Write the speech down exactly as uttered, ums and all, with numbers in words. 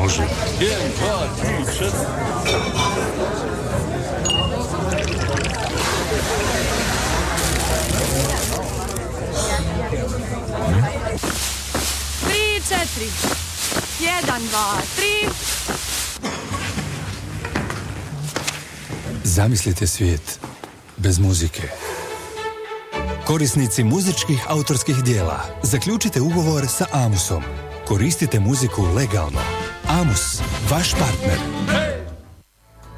Može. Jedan, dva, tri, četiri. Tri, četiri. Jedan, dva, tri. Zamislite svijet bez muzike. Korisnici muzičkih autorskih dijela, zaključite ugovor sa Amusom. Koristite muziku legalno. Amus, vaš partner.